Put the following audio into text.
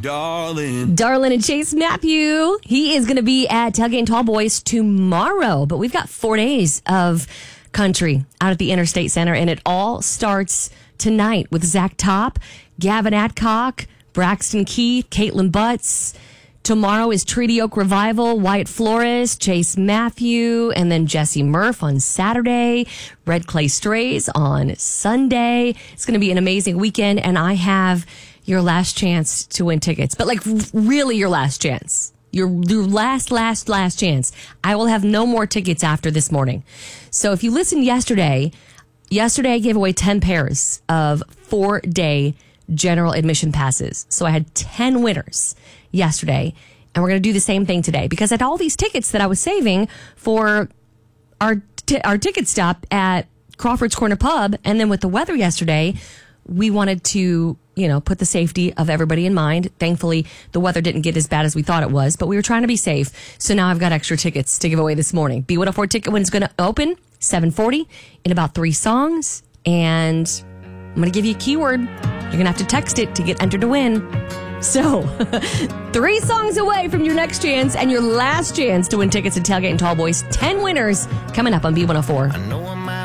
darling. Darlin and Chase Matthew. He is going to be at Tailgate and Tall Boys tomorrow, but we've got 4 days of country out at the Interstate Center, and it all starts tonight with Zach Top, Gavin Adcock, Braxton Keith, Caitlin Butts. Tomorrow is Treaty Oak Revival, Wyatt Flores, Chase Matthew, and then Jesse Murph on Saturday, Red Clay Strays on Sunday. It's going to be an amazing weekend, and I have your last chance to win tickets, but like really your last chance. Your last chance. I will have no more tickets after this morning. So if you listened yesterday I gave away 10 pairs of 4-day general admission passes. So I had 10 winners yesterday, and we're going to do the same thing today because I had all these tickets that I was saving for our ticket stop at Crawford's Corner Pub, and then with the weather yesterday, we wanted to, put the safety of everybody in mind. Thankfully, the weather didn't get as bad as we thought it was, but we were trying to be safe. So now I've got extra tickets to give away this morning. B104 ticket win's going to open 7:40 in about 3 songs, and I'm going to give you a keyword. You're going to have to text it to get entered to win. So, 3 songs away from your next chance and your last chance to win tickets to Tailgate and Tall Boys. 10 winners coming up on B104. I know I'm